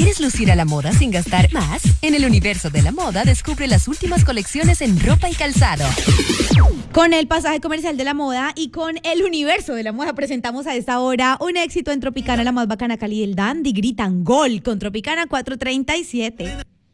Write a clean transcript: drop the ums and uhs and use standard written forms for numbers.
¿Quieres lucir a la moda sin gastar más? En el universo de la moda descubre las últimas colecciones en ropa y calzado. Con el pasaje comercial de la moda y con el universo de la moda presentamos a esta hora un éxito en Tropicana, la más bacana Cali del Dandy. Gritan gol con Tropicana 437.